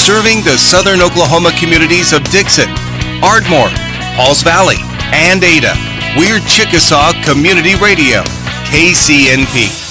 serving the southern Oklahoma communities of Dixon, Ardmore, Pauls Valley, and Ada. We're Chickasaw Community Radio, KCNP.